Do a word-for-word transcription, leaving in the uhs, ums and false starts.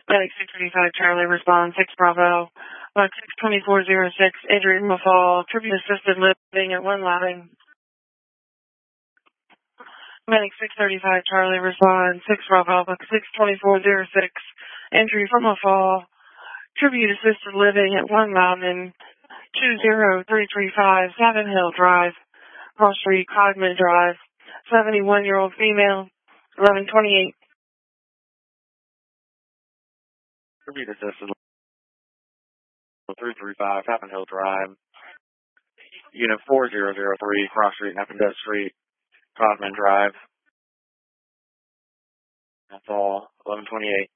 Medic six thirty-five Charlie, respond six Bravo. Box six twenty-four oh six, injury from a fall, tribute assisted living at one Loudon. Medic six thirty-five Charlie, respond six Bravo. Box six twenty-four oh six, injury from a fall, tribute assisted living at one Loudon. two zero three three five Savin Hill Drive, Cross Street, Codman Drive, seventy-one-year-old female, eleven twenty-eight. Tribute assisted three three five, Savin Hill Drive, Unit four zero zero three, Cross Street, Nepenthe Street, Codman Drive. That's all, eleven twenty-eight.